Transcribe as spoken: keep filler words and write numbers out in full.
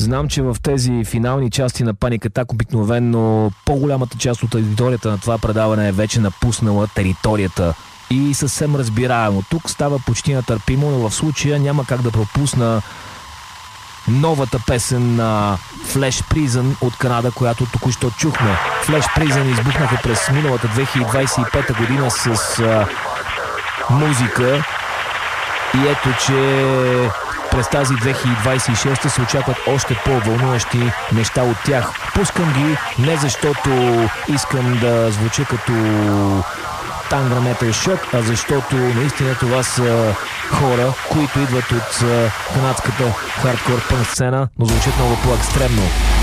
Знам, че в тези финални части на Паник Атак обикновено по-голямата част от аудиторията на това предаване е вече напуснала територията. И съвсем разбираемо. Тук става почти нетърпимо, но в случая няма как да пропусна новата песен на Flash Prison от Канада, която току-що чухме. Flash Prison избухнаха през миналата две хиляди двадесет и пета година с а, музика и ето, че през тази две хиляди двадесет и шеста се очакват още по-вълнуващи неща от тях. Пускам ги не защото искам да звуча като Tanga Metal Shock, а защото наистина това са хора, които идват от канадската хардкор пънк сцена, но звучат много по-екстремно.